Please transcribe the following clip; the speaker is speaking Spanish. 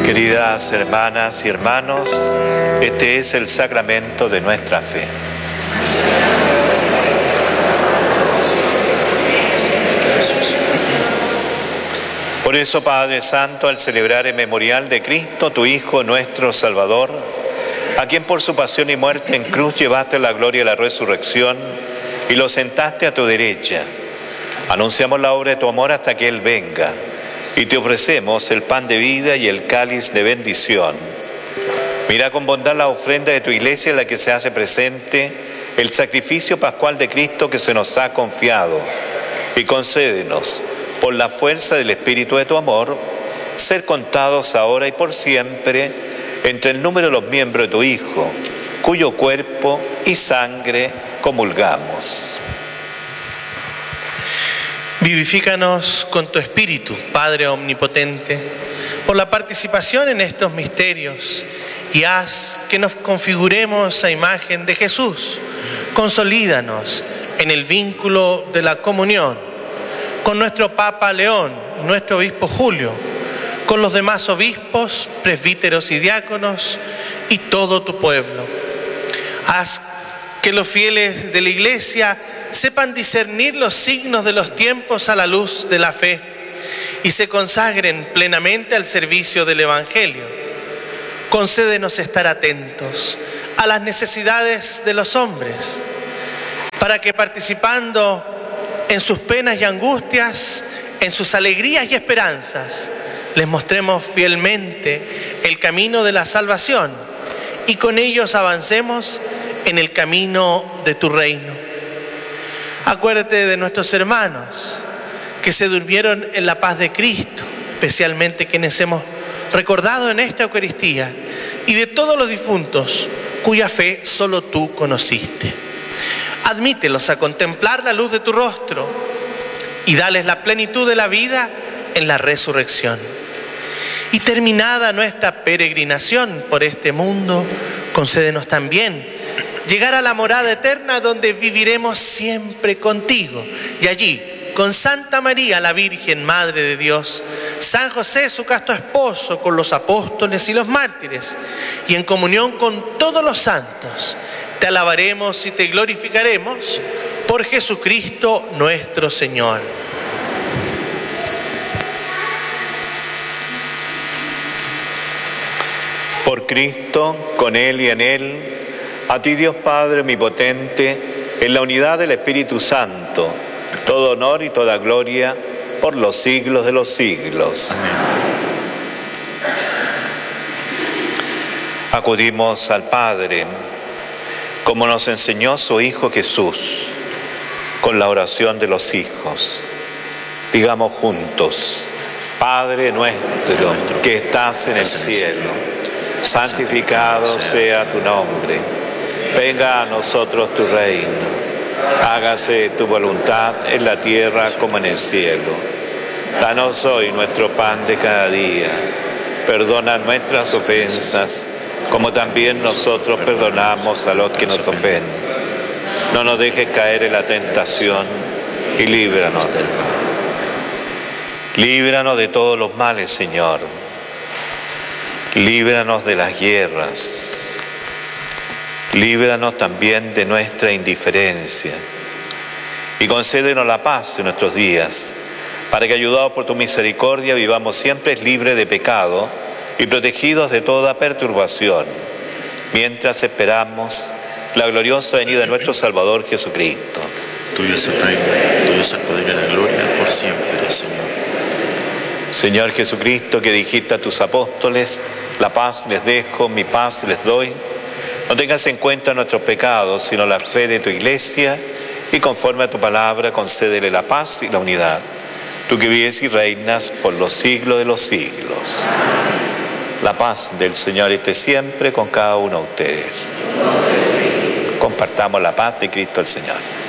Queridas hermanas y hermanos, este es el sacramento de nuestra fe. Por eso, Padre Santo, al celebrar el memorial de Cristo, tu Hijo, nuestro Salvador, a quien por su pasión y muerte en cruz llevaste la gloria y la resurrección y lo sentaste a tu derecha, anunciamos la obra de tu amor hasta que Él venga, y te ofrecemos el pan de vida y el cáliz de bendición. Mira con bondad la ofrenda de tu iglesia en la que se hace presente el sacrificio pascual de Cristo que se nos ha confiado, y concédenos, por la fuerza del Espíritu de tu amor, ser contados ahora y por siempre entre el número de los miembros de tu Hijo, cuyo cuerpo y sangre comulgamos. Vivifícanos con tu Espíritu, Padre Omnipotente, por la participación en estos misterios, y haz que nos configuremos a imagen de Jesús. Consolídanos en el vínculo de la comunión con nuestro Papa León, nuestro Obispo Julio, con los demás obispos, presbíteros y diáconos y todo tu pueblo. Haz que los fieles de la Iglesia sepan discernir los signos de los tiempos a la luz de la fe y se consagren plenamente al servicio del Evangelio. Concédenos estar atentos a las necesidades de los hombres, para que participando en sus penas y angustias, en sus alegrías y esperanzas, les mostremos fielmente el camino de la salvación y con ellos avancemos en el camino de tu reino. Acuérdate de nuestros hermanos que se durmieron en la paz de Cristo, especialmente quienes hemos recordado en esta Eucaristía, y de todos los difuntos cuya fe solo tú conociste. Admítelos a contemplar la luz de tu rostro y dales la plenitud de la vida en la resurrección. Y terminada nuestra peregrinación por este mundo, concédenos también llegar a la morada eterna donde viviremos siempre contigo. Y allí, con Santa María, la Virgen Madre de Dios, San José, su casto esposo, con los apóstoles y los mártires, y en comunión con todos los santos, te alabaremos y te glorificaremos por Jesucristo nuestro Señor. Por Cristo, con Él y en Él, a ti Dios Padre omnipotente, en la unidad del Espíritu Santo, todo honor y toda gloria por los siglos de los siglos. Amén. Acudimos al Padre, como nos enseñó su Hijo Jesús, con la oración de los hijos. Digamos juntos: Padre nuestro que estás en el cielo, santificado sea tu nombre. Venga a nosotros tu reino. Hágase tu voluntad en la tierra como en el cielo. Danos hoy nuestro pan de cada día. Perdona nuestras ofensas, como también nosotros perdonamos a los que nos ofenden. No nos dejes caer en la tentación y líbranos del mal. Líbranos de todos los males, Señor. Líbranos de las guerras. Líbranos también de nuestra indiferencia. Y concédenos la paz en nuestros días, para que, ayudados por tu misericordia, vivamos siempre libres de pecado y protegidos de toda perturbación, mientras esperamos la gloriosa venida de nuestro Salvador Jesucristo. Tuyo es el reino, tuyo es el poder y la gloria, por siempre, Señor. Señor Jesucristo, que dijiste a tus apóstoles: la paz les dejo, mi paz les doy. No tengas en cuenta nuestros pecados, sino la fe de tu Iglesia, y conforme a tu palabra, concédele la paz y la unidad. Tú que vives y reinas por los siglos de los siglos. La paz del Señor esté siempre con cada uno de ustedes. Compartamos la paz de Cristo el Señor.